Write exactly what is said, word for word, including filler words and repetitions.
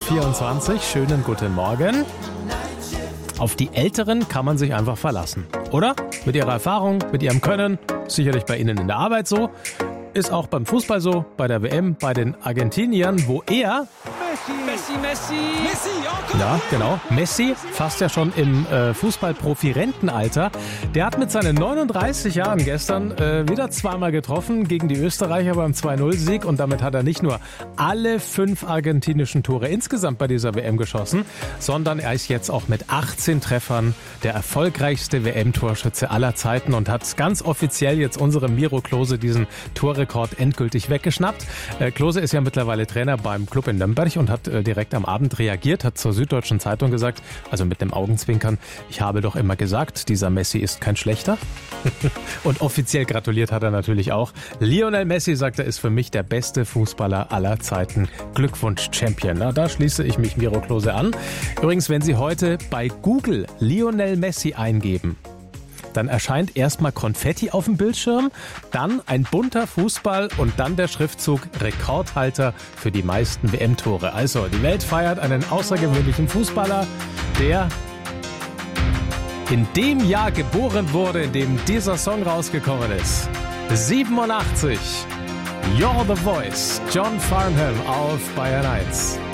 vierundzwanzig. Schönen guten Morgen. Auf die Älteren kann man sich einfach verlassen, oder? Mit ihrer Erfahrung, mit ihrem Können, sicherlich bei Ihnen in der Arbeit so. Ist auch beim Fußball so, bei der W M, bei den Argentiniern, wo er... Messi, Messi, Messi, oh Ja, genau. Messi, fast ja schon im äh, Fußballprofi-Rentenalter. Der hat mit seinen neununddreißig Jahren gestern äh, wieder zweimal getroffen gegen die Österreicher beim zwei null Sieg. Und damit hat er nicht nur alle fünf argentinischen Tore insgesamt bei dieser W M geschossen, sondern er ist jetzt auch mit achtzehn Treffern der erfolgreichste W M-Torschütze aller Zeiten und hat ganz offiziell jetzt unserem Miro Klose diesen Torrekord endgültig weggeschnappt. Äh, Klose ist ja mittlerweile Trainer beim Club in Nürnberg und hat äh, direkt am Abend reagiert, hat zur Süddeutschen Zeitung gesagt, also mit dem Augenzwinkern, ich habe doch immer gesagt, dieser Messi ist kein Schlechter. Und offiziell gratuliert hat er natürlich auch. Lionel Messi, sagt er, ist für mich der beste Fußballer aller Zeiten. Glückwunsch, Champion. Na, da schließe ich mich Miro Klose an. Übrigens, wenn Sie heute bei Google Lionel Messi eingeben, dann erscheint erstmal Konfetti auf dem Bildschirm, dann ein bunter Fußball und dann der Schriftzug Rekordhalter für die meisten W M-Tore. Also, die Welt feiert einen außergewöhnlichen Fußballer, der in dem Jahr geboren wurde, in dem dieser Song rausgekommen ist. siebenundachtzig. You're the Voice. John Farnham auf Bayern eins.